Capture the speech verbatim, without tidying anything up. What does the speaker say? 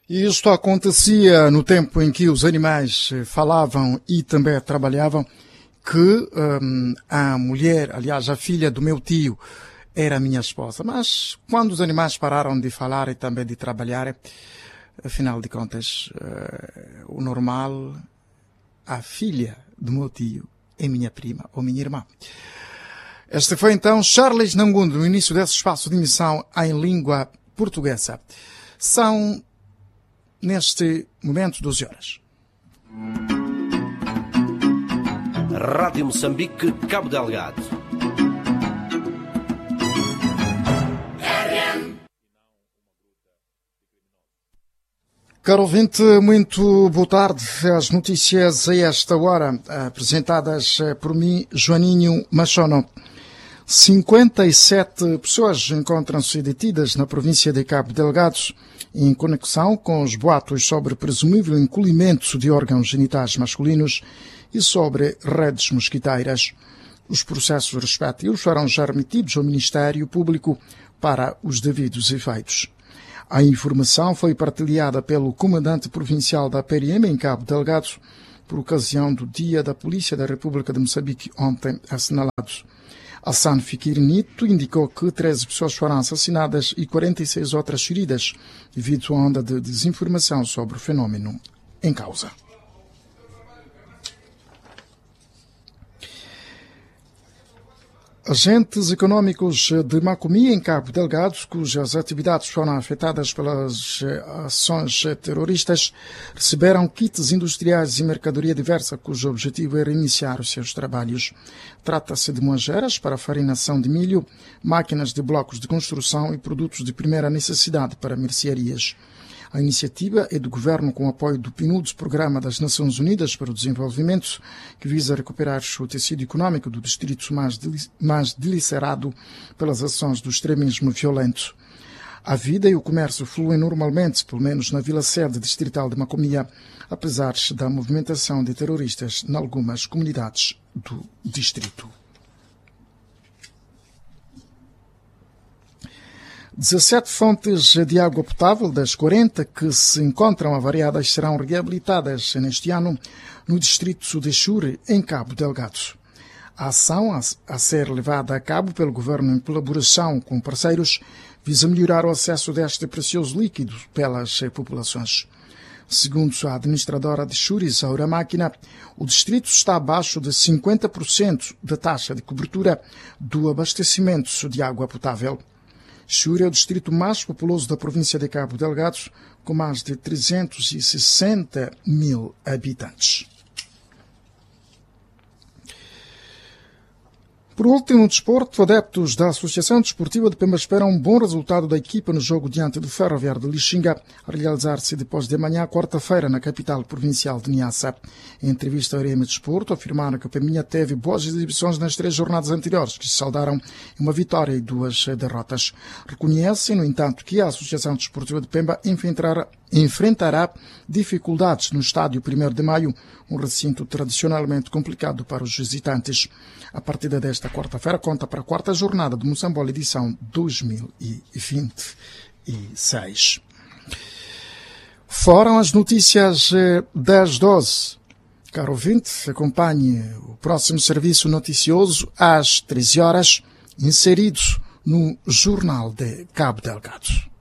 E isto acontecia no tempo em que os animais falavam e também trabalhavam, que um, a mulher, aliás, a filha do meu tio, era minha esposa. Mas quando os animais pararam de falar e também de trabalhar, afinal de contas, uh, o normal, a filha do meu tio é minha prima ou minha irmã. Este foi então Charles Nangundo, no início desse espaço de emissão em língua portuguesa. São, neste momento, doze horas. Rádio Moçambique, Cabo Delgado. Caro ouvinte, muito boa tarde. As notícias a esta hora, apresentadas por mim, Joaninho Machono. cinquenta e sete pessoas encontram-se detidas na província de Cabo Delgado em conexão com os boatos sobre presumível encolhimento de órgãos genitais masculinos e sobre redes mosquiteiras. Os processos respectivos foram já remetidos ao Ministério Público para os devidos efeitos. A informação foi partilhada pelo comandante provincial da P R M em Cabo Delgado por ocasião do Dia da Polícia da República de Moçambique ontem assinalado. Hassan Fikir Nito indicou que treze pessoas foram assassinadas e quarenta e seis outras feridas devido à onda de desinformação sobre o fenómeno em causa. Agentes econômicos de Macomia, em Cabo Delgado, cujas atividades foram afetadas pelas ações terroristas, receberam kits industriais e mercadoria diversa, cujo objetivo era iniciar os seus trabalhos. Trata-se de moageiras para farinação de milho, máquinas de blocos de construção e produtos de primeira necessidade para mercearias. A iniciativa é do Governo com apoio do P N U D, Programa das Nações Unidas para o Desenvolvimento, que visa recuperar o tecido econômico do distrito mais, mais dilacerado pelas ações do extremismo violento. A vida e o comércio fluem normalmente, pelo menos na vila-sede distrital de Macomia, apesar da movimentação de terroristas em algumas comunidades do distrito. dezassete fontes de água potável das quarenta que se encontram avariadas serão reabilitadas neste ano no distrito de Chure, em Cabo Delgado. A ação a ser levada a cabo pelo Governo em colaboração com parceiros visa melhorar o acesso deste precioso líquido pelas populações. Segundo a administradora de Chure, Isaura Máquina, o distrito está abaixo de cinquenta por cento da taxa de cobertura do abastecimento de água potável. Chure é o distrito mais populoso da província de Cabo Delgado, com mais de trezentos e sessenta mil habitantes. Por último, no desporto, adeptos da Associação Desportiva de Pemba esperam um bom resultado da equipa no jogo diante do Ferroviário de Lixinga, a realizar-se depois de amanhã, quarta-feira, na capital provincial de Niassa. Em entrevista ao R M Desporto, afirmaram que a Peminha teve boas exibições nas três jornadas anteriores, que se saldaram em uma vitória e duas derrotas. Reconhecem, no entanto, que a Associação Desportiva de Pemba enfrentará, enfrentará dificuldades no estádio primeiro de maio, um recinto tradicionalmente complicado para os visitantes. A partida desta quarta-feira conta para a quarta jornada de Moçambola, edição dois mil e vinte e seis. Foram as notícias das doze. Caro ouvinte, acompanhe o próximo serviço noticioso às treze horas, inseridos no Jornal de Cabo Delgado.